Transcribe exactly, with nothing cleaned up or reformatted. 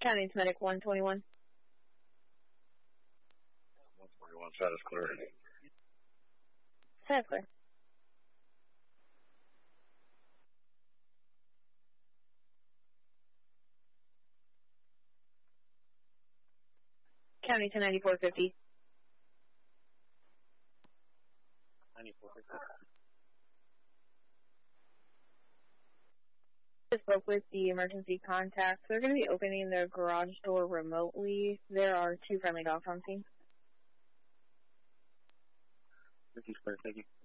County to medic one twenty-one. one twenty-one, status clear. Status clear. County to ninety-four fifty. ninety-four fifty. I spoke with the emergency contacts. They're going to be opening their garage door remotely. There are two friendly dogs on scene. fifty square, thank you.